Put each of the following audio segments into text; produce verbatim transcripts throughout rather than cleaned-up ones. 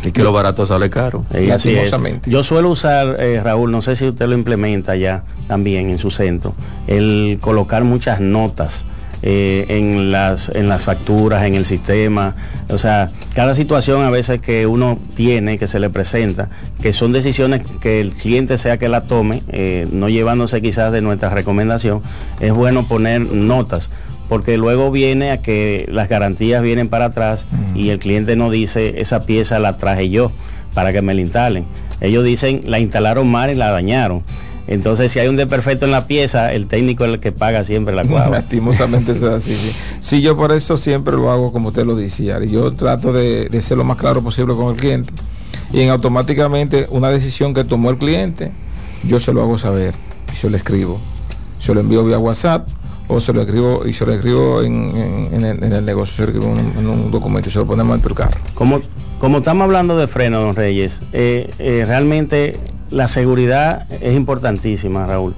Y que lo barato sale caro. Y así es. Yo suelo usar, eh, Raúl, no sé si usted lo implementa ya también en su centro, el colocar muchas notas eh, en las en las facturas, en el sistema. O sea, cada situación a veces que uno tiene, que se le presenta, que son decisiones que el cliente sea que la tome, eh, no llevándose quizás de nuestra recomendación, es bueno poner notas, porque luego viene a que las garantías vienen para atrás uh-huh. y el cliente no dice, esa pieza la traje yo para que me la instalen. Ellos dicen, la instalaron mal y la dañaron. Entonces, si hay un desperfecto en la pieza, el técnico es el que paga siempre la cuava. Lastimosamente eso es así, sí. Sí, yo por eso siempre lo hago como usted lo decía. Yo trato de, de ser lo más claro posible con el cliente. Y en automáticamente, una decisión que tomó el cliente, yo se lo hago saber y se lo escribo. Se lo envío vía WhatsApp, o se lo escribo y se lo escribo en, en, en, el, en el negocio, se lo escribo en un, en un documento y se lo ponemos en el carro. Como, como estamos hablando de freno, don Reyes, eh, eh, realmente la seguridad es importantísima, Raúl.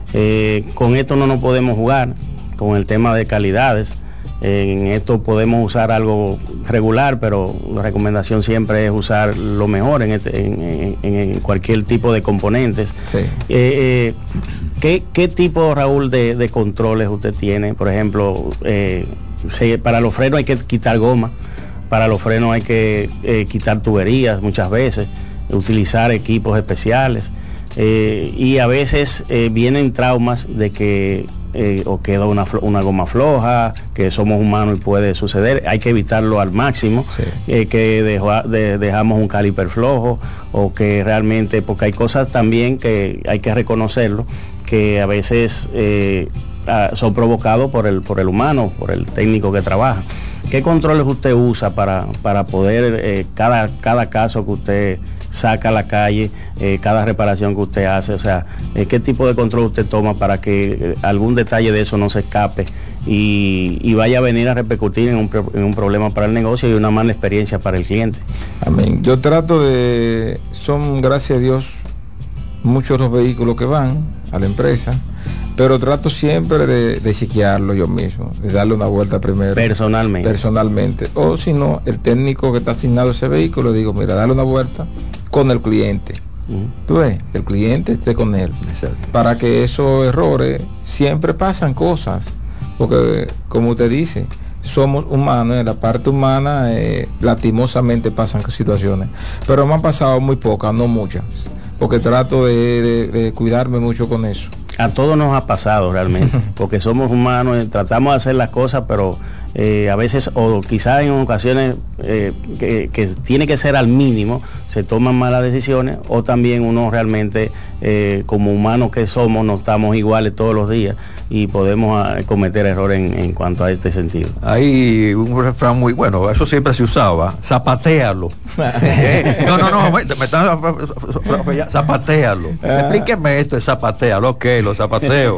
Eh, con esto no nos podemos jugar, con el tema de calidades. En esto podemos usar algo regular, pero la recomendación siempre es usar lo mejor en, este, en, en, en cualquier tipo de componentes. Sí. Eh, eh, ¿qué, ¿Qué tipo, Raúl, de, de controles usted tiene? Por ejemplo, eh, se, para los frenos hay que quitar goma, para los frenos hay que eh, quitar tuberías muchas veces, utilizar equipos especiales. Eh, y a veces eh, vienen traumas de que eh, o queda una, una goma floja, que somos humanos y puede suceder, hay que evitarlo al máximo, sí. eh, que dejo, de, dejamos un caliper flojo, o que realmente, porque hay cosas también que hay que reconocerlo, que a veces eh, son provocados por el, por el humano, por el técnico que trabaja. ¿Qué controles usted usa para, para poder, eh, cada, cada caso que usted saca a la calle, eh, cada reparación que usted hace, o sea, eh, qué tipo de control usted toma para que eh, algún detalle de eso no se escape y, y vaya a venir a repercutir en un, en un problema para el negocio y una mala experiencia para el cliente? Amén. Yo trato de, son gracias a Dios muchos los vehículos que van a la empresa, pero trato siempre de, de chequearlo yo mismo, de darle una vuelta primero. Personalmente. Personalmente. O si no, el técnico que está asignado a ese vehículo, digo, mira, dale una vuelta con el cliente. Uh-huh. Tú ves, el cliente esté con él. Exacto. Para que esos errores, siempre pasan cosas. Porque, como usted dice, somos humanos, en la parte humana, eh, lastimosamente pasan situaciones. Pero me han pasado muy pocas, no muchas. Porque trato de, de, de cuidarme mucho con eso. A todos nos ha pasado realmente, porque somos humanos, tratamos de hacer las cosas, pero eh, a veces, o quizás en ocasiones eh, que, que tiene que ser al mínimo, se toman malas decisiones, o también uno realmente, eh, como humanos que somos, no estamos iguales todos los días y podemos uh, cometer errores en, en cuanto a este sentido. Hay un refrán muy bueno, eso siempre se usaba, zapatéalo. no, no, no, me, me están zapatéalo. Explíqueme esto de zapatéalo, ok, lo zapateo.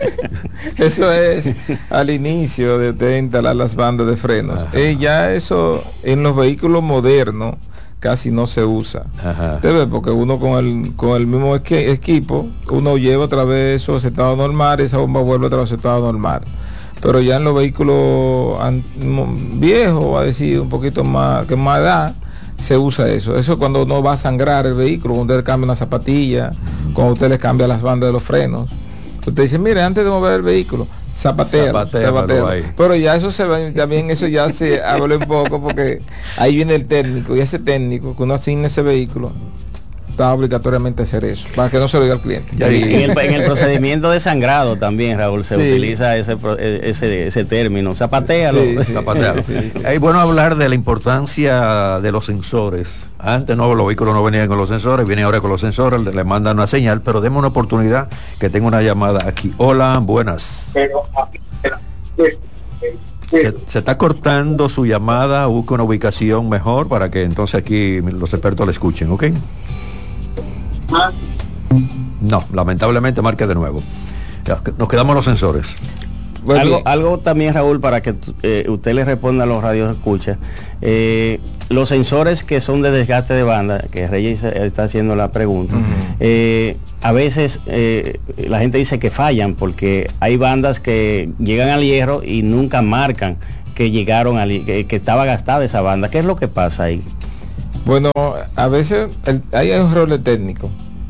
Eso es al inicio de, de instalar las bandas de frenos. Eh, ya eso en los vehículos modernos casi no se usa. Debe, porque uno con el con el mismo equi- equipo, uno lleva otra vez eso a su estado normal, y esa bomba vuelve otra vez a su estado normal. Pero ya en los vehículos an- viejos, a decir un poquito más, que más edad, se usa eso. Eso cuando uno va a sangrar el vehículo, cuando usted le cambia una zapatilla, cuando usted le cambia las bandas de los frenos. Usted dice, mire, antes de mover el vehículo, zapatea, zapatea. Pero ya eso se ve, también eso ya se habla un poco, porque ahí viene el técnico, y ese técnico que uno asigna ese vehículo está obligatoriamente a hacer eso, para que no se lo diga al cliente. Y en, el, en el procedimiento de sangrado también, Raúl, se sí. utiliza ese, ese ese término, zapatéalo. Sí, sí, zapatéalo. Sí, sí, sí. Es bueno hablar de la importancia de los sensores. Antes no, los vehículos no venían con los sensores, vienen ahora con los sensores, le, le mandan una señal, pero demos una oportunidad que tenga una llamada aquí. Hola, buenas. Se, se está cortando su llamada, busca una ubicación mejor para que entonces aquí los expertos la escuchen, ¿ok? No, lamentablemente marque de nuevo. Nos quedamos los sensores. Bueno, algo, algo también, Raúl, para que eh, usted le responda a los radios escucha. Eh, los sensores que son de desgaste de banda, que Reyes está haciendo la pregunta, uh-huh. eh, a veces eh, la gente dice que fallan porque hay bandas que llegan al hierro y nunca marcan que llegaron al, que, que estaba gastada esa banda. ¿Qué es lo que pasa ahí? Bueno, a veces el, hay un error técnico.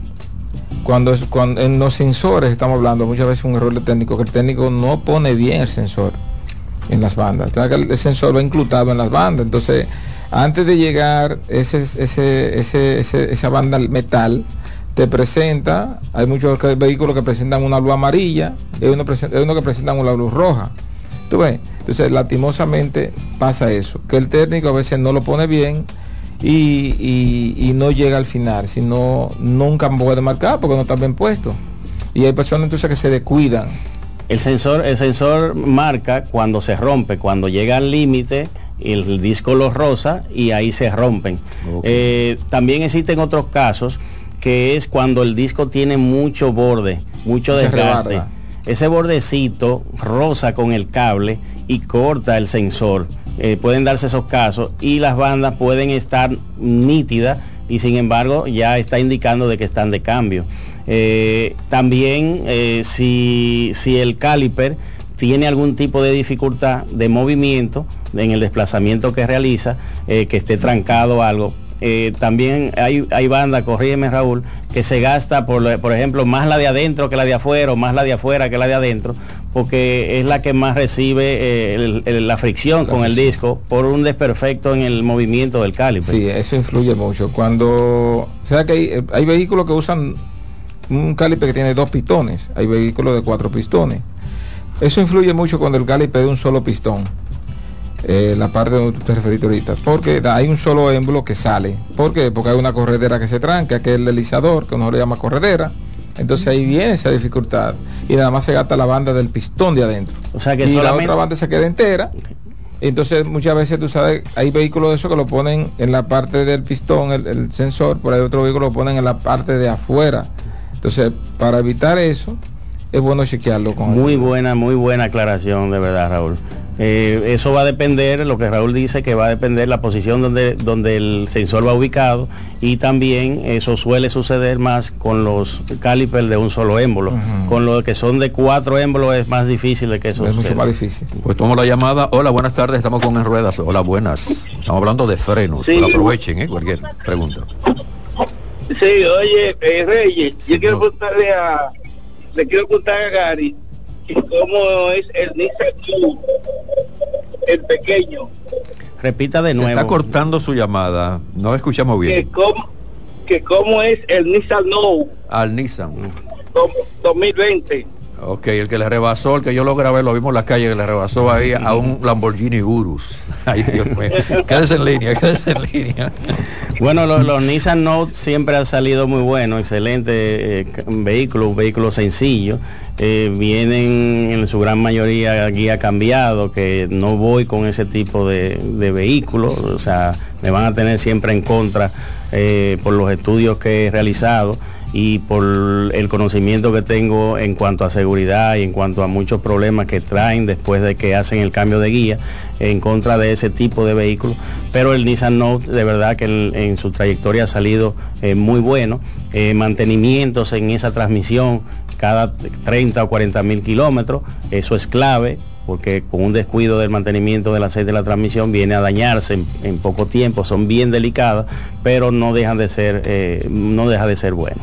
Cuando, cuando en los sensores estamos hablando, muchas veces un error técnico, que el técnico no pone bien el sensor en las bandas. Entonces, el, el sensor va inclutado en las bandas. Entonces, antes de llegar ese, ese, ese, ese, esa banda metal, te presenta, hay muchos vehículos que presentan una luz amarilla, hay uno, hay uno que presentan una luz roja. ¿Tú ves? Entonces, lastimosamente pasa eso, que el técnico a veces no lo pone bien y, y, y no llega al final, sino nunca puede marcar porque no está bien puesto. Y hay personas entonces que se descuidan. El sensor, el sensor marca cuando se rompe, cuando llega al límite, el disco lo roza y ahí se rompen. Okay. Eh, también existen otros casos que es cuando el disco tiene mucho borde, mucho desgaste. Ese bordecito roza con el cable y corta el sensor. Eh, pueden darse esos casos y las bandas pueden estar nítidas y sin embargo ya está indicando de que están de cambio. Eh, también eh, si, si el caliper tiene algún tipo de dificultad de movimiento en el desplazamiento que realiza, eh, que esté trancado o algo. Eh, también hay, hay bandas, corrígeme Raúl, que se gasta, por, por ejemplo, más la de adentro que la de afuera, o más la de afuera que la de adentro, porque es la que más recibe eh, el, el, la fricción la con fricción. el disco por un desperfecto en el movimiento del caliper. Sí, eso influye mucho. Cuando, o sea que hay, hay vehículos que usan un caliper que tiene dos pistones, hay vehículos de cuatro pistones. Eso influye mucho cuando el caliper es de un solo pistón. Eh, la parte donde tú te referiste ahorita, porque hay un solo émbolo que sale. ¿Por qué? Porque hay una corredera que se tranca, que es el deslizador, que uno le llama corredera. Entonces ahí viene esa dificultad y nada más se gasta la banda del pistón de adentro. O sea que y solamente... la otra banda se queda entera. Okay. Entonces muchas veces tú sabes, hay vehículos de esos que lo ponen en la parte del pistón, el, el sensor, por ahí otro vehículo lo ponen en la parte de afuera. Entonces, para evitar eso, es bueno chequearlo con muy él. buena, muy buena aclaración, de verdad, Raúl. Eh, eso va a depender, lo que Raúl dice, que va a depender la posición donde, donde el sensor va ubicado, y también eso suele suceder más con los calipers de un solo émbolo. Uh-huh. Con los que son de cuatro émbolos es más difícil de que eso es suceda. mucho más difícil. Pues tomo la llamada. Hola, buenas tardes, estamos con En Ruedas. Hola, buenas. Estamos hablando de frenos. Sí. Pero aprovechen, ¿eh? Cualquier pregunta. Sí, oye, eh, Reyes, yo quiero preguntarle a le quiero preguntar a Gary cómo es el Nissan, el pequeño. Repita de nuevo. Se está cortando su llamada, no escuchamos bien. Que cómo, que cómo es el Nissan Note. Al Nissan. dos mil veinte. Ok, el que le rebasó, el que yo lo grabé, lo vimos en la calle, que le rebasó ahí a un Lamborghini Urus. Ay, Dios mío. Quédese en línea, quédese en línea. Bueno, los, los Nissan Note siempre han salido muy buenos, excelente eh, vehículo, un vehículo sencillo. Eh, vienen en su gran mayoría guía cambiado, que no voy con ese tipo de, de vehículos, o sea, me van a tener siempre en contra eh, por los estudios que he realizado y por el conocimiento que tengo en cuanto a seguridad y en cuanto a muchos problemas que traen después de que hacen el cambio de guía en contra de ese tipo de vehículos. Pero el Nissan Note de verdad que en, en su trayectoria ha salido eh, muy bueno. Eh, mantenimientos en esa transmisión cada treinta o cuarenta mil kilómetros, eso es clave, porque con un descuido del mantenimiento del aceite de la transmisión viene a dañarse en, en poco tiempo. Son bien delicadas, pero no dejan de ser, eh, no deja de ser bueno.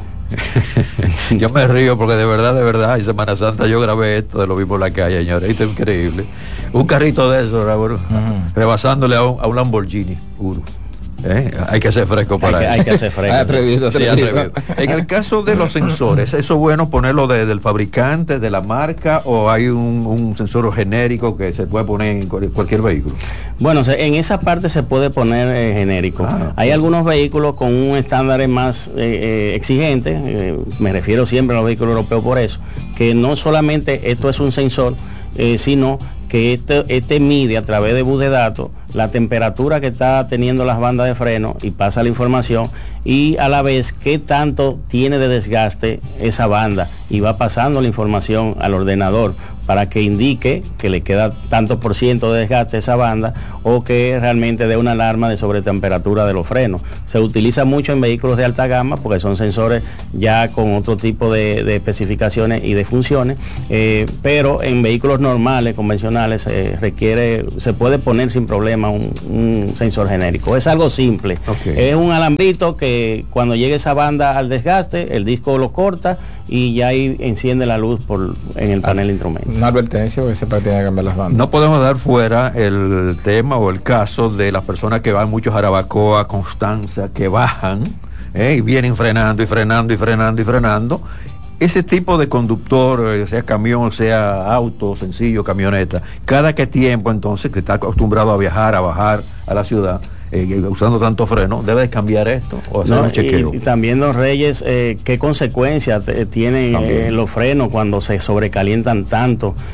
Yo me río porque de verdad, de verdad, en Semana Santa yo grabé esto de lo mismo en la calle, señores. Esto es increíble. Un carrito de eso, Raúl, uh-huh. rebasándole a un, a un Lamborghini Urus. ¿Eh? Hay que ser fresco para hay que, eso. Hay que ser fresco. atrevido, atrevido. Sí, atrevido. En el caso de los sensores, ¿eso es bueno ponerlo de, del fabricante, de la marca, o hay un, un sensor genérico que se puede poner en cualquier vehículo? Bueno, en esa parte se puede poner eh, genérico. Ah, hay sí. algunos vehículos con un estándar más eh, eh, exigente, eh, me refiero siempre a los vehículos europeos por eso, que no solamente esto es un sensor, eh, sino que este, este mide a través de bus de datos la temperatura que está teniendo las bandas de freno y pasa la información, y a la vez qué tanto tiene de desgaste esa banda, y va pasando la información al ordenador. para que indique que le queda tanto por ciento de desgaste a esa banda o que realmente dé una alarma de sobretemperatura de los frenos. Se utiliza mucho en vehículos de alta gama porque son sensores ya con otro tipo de, de especificaciones y de funciones, eh, pero en vehículos normales, convencionales, se requiere, se puede poner sin problema un, un sensor genérico. Es algo simple. Okay. Es un alambrito que cuando llegue esa banda al desgaste, el disco lo corta y ya ahí enciende la luz por, en el panel de instrumentos. Una advertencia porque se tiene que cambiar las bandas. No podemos dar fuera el tema o el caso de las personas que van mucho a Jarabacoa, Constanza, que bajan eh, y vienen frenando y frenando y frenando y frenando. Ese tipo de conductor, sea camión, sea auto, sencillo, camioneta, cada que tiempo entonces que está acostumbrado a viajar, a bajar a la ciudad, eh, usando tanto freno, debe de cambiar esto o hacer no, un chequeo. Y, y también los Reyes, eh, ¿qué consecuencias tienen eh, los frenos cuando se sobrecalientan tanto?